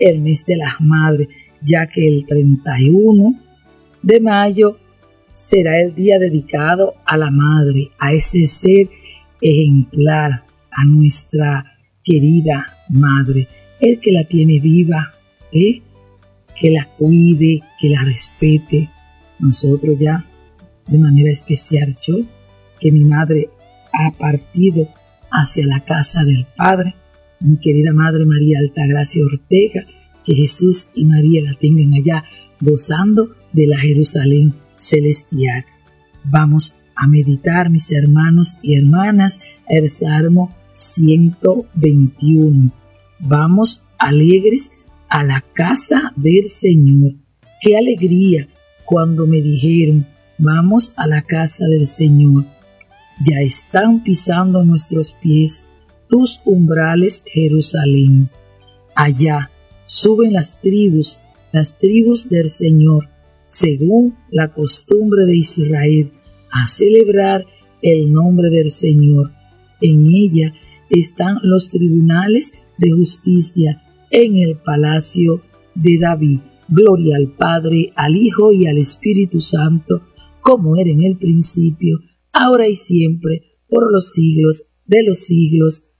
el mes de las madres, ya que el 31 de mayo será el día dedicado a la madre, a ese ser ejemplar, a nuestra querida madre, el que la tiene viva, que la cuide, que la respete. Nosotros ya, de manera especial yo, que mi madre ha partido hacia la casa del Padre, mi querida Madre María Altagracia Ortega, que Jesús y María la tengan allá gozando de la Jerusalén celestial. Vamos a meditar, mis hermanos y hermanas, el Salmo 121. Vamos alegres a la casa del Señor. ¡Qué alegría cuando me dijeron, vamos a la casa del Señor! Ya están pisando nuestros pies tus umbrales, Jerusalén. Allá suben las tribus del Señor, según la costumbre de Israel, a celebrar el nombre del Señor. En ella están los tribunales de justicia en el palacio de David. Gloria al Padre, al Hijo y al Espíritu Santo, como era en el principio, ahora y siempre, por los siglos de los siglos.